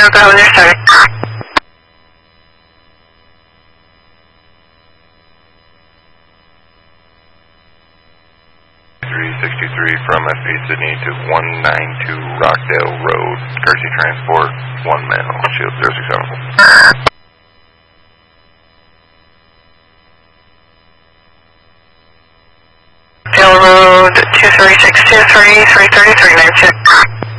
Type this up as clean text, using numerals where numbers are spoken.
go ahead when you're started. 363 from FV Sydney to 192 Rockdale Road. Courtesy transport, 1 male, shield 067. Road 23623, 333, 92.